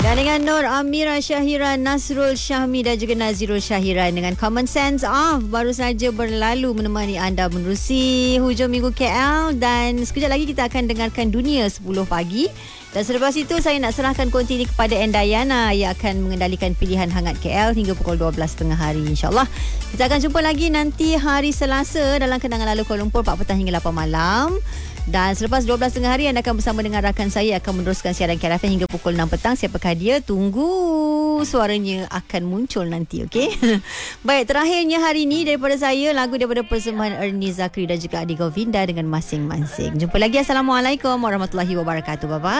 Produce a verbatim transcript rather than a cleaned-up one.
Dan dengan Nur Amira Syahira, Nasrul Syahmi dan juga Nazirul Syahiran dengan Common Sense Off baru saja berlalu menemani anda menerusi hujung minggu K L, dan sekejap lagi kita akan dengarkan Dunia sepuluh pagi. Dan selepas itu saya nak serahkan konti ini kepada Endayana yang akan mengendalikan pilihan hangat K L hingga pukul dua belas tiga puluh hari, insyaAllah. Kita akan jumpa lagi nanti hari Selasa dalam Kenangan Lalu Kuala Lumpur, empat petang hingga lapan malam. Dan selepas dua belas tiga puluh hari anda akan bersama dengan rakan saya akan meneruskan siaran K L F M hingga pukul enam petang. Siapakah dia? Tunggu suaranya akan muncul nanti, okey? Baik, terakhirnya hari ini daripada saya, lagu daripada persembahan Ernie Zakri dan juga Adi Govinda dengan Masing-Masing. Jumpa lagi. Assalamualaikum warahmatullahi wabarakatuh. Bye-bye.